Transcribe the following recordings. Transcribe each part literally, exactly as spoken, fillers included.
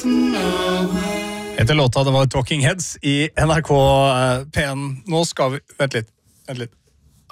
Etter låta det var Talking Heads i N R K P N. Nå skal vi... Vent litt, vent litt.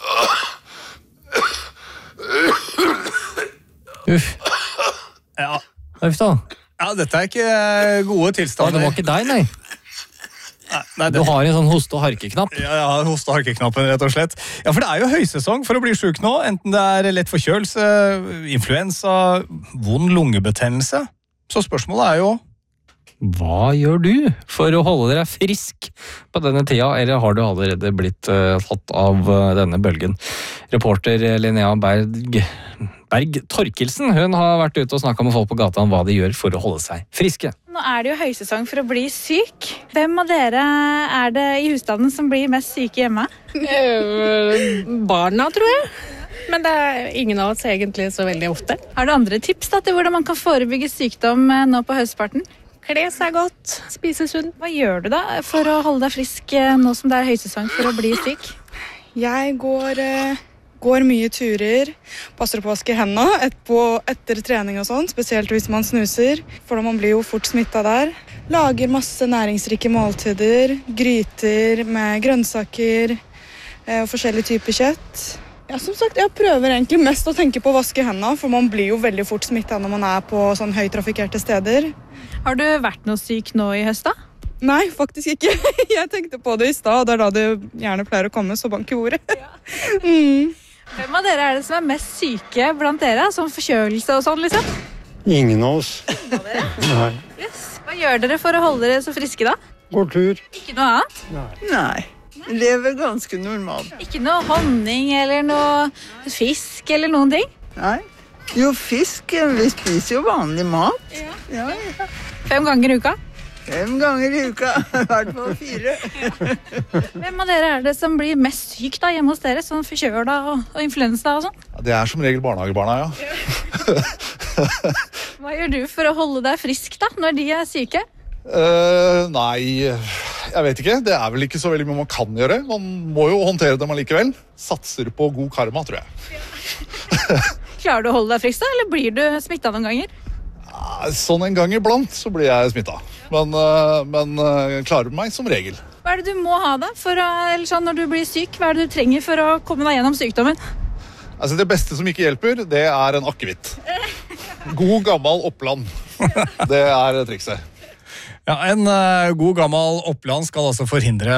Uff. Ja. Uff da. Ja, dette er ikke gode tilstander. Det var ikke deg, nei. Nei, nei det... Du har en sånn hoste- og harkeknapp. Ja, jeg har hoste- og harkeknappen, rett og slett. Ja, for det er jo høysesong for å bli syk nå. Enten det er lett forkjølelse, influensa, vond lungebetennelse. Så spørsmålet er jo... Hva gjør du for å holde deg frisk på denne tida, eller har du allerede blitt uh, tatt av uh, denne bølgen? Reporter Linnea Berg, Berg Torkelsen, hun har vært ute og snakket med folk på gata om hva de gjør for å holde seg friske. Nå er det jo høysesong for å bli syk. Hvem av dere er det i husstanden som blir mest syke hjemme? Barna, tror jeg. Men det er ingen av oss egentlig så veldig ofte. Har du andre tips da, til hvordan man kan forebygge sykdom nå på høstparten? Kle seg godt, spise sunt. Hva gjør du da for å holde deg frisk nå som det er høysesong for å bli syk? Jeg går, eh, går mye turer, passer på å vaske hendene etterpå, etter trening og sånn, spesielt hvis man snuser, for man blir jo fort smittet der. Lager masse næringsrike måltider, gryter med grønnsaker eh, og forskjellige typer kjøtt. Ja, som sagt, jeg prøver egentlig mest å tenke på å vaske hendene, for man blir jo veldig fort smittet når man er på sånn høytrafikkerte steder. Har du vært noe syk nå i høst da? Nei, faktisk ikke. Jeg tenkte på det i stad, og det er da det gjerne pleier å komme, så bank i ordet. Ja. mm. Hvem av dere er det som er mest syke blant dere, som forkjølelse og sånn, liksom? Ingen av oss. Ingen av dere? Nei. Yes. Hva gjør dere for å holde dere så friske da? Går tur. Ikke noe annet? Nei. Nei. Lever ganske normalt. Ikke noe honning eller noe fisk eller noen ting? Nei. Jo, fisk. Vi spiser jo vanlig mat. Ja. Ja, ja. Fem ganger i uka? Fem ganger i uka. I hvert fall fire. Hvem av dere er det som blir mest syk da hjemme hos dere? Sånn forkjøla og, og influensa og sånn? Ja, det er som regel barnehagebarna, ja. Hva gjør du for å holde deg frisk da, når de er syke? Uh, nei, jeg vet ikke. Det er vel ikke så veldig mye man kan gjøre. Man må jo håndtere dem allikevel. Satser på god karma, tror jeg. Klarer du å holde deg frisk da, eller blir du smittet noen ganger? Ja, sånn en gang iblant så blir jeg smittet. Men, uh, men uh, klarer meg som regel. Hva er det du må ha da, for å, eller sånn, når du blir syk? Hva er det du trenger for å komme deg gjennom sykdommen? Altså, det beste som ikke hjelper, det er en akevitt. God gammel Oppland. Det er trikset. Ja, en uh, god gammel Oppland skal altså forhindre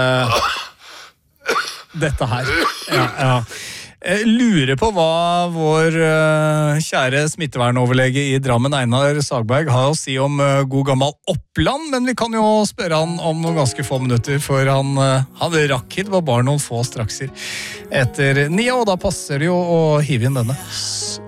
dette her. Ja, ja. Jeg lurer på hva vår uh, kjære smittevernoverlege i Drammen, Einar Sagberg, har å si om uh, god gammel Oppland, men vi kan jo spørre han om noen ganske få minutter, for han, uh, han rakk hit, var bare noen få strakser etter ni, og da passer det jo å hive inn denne.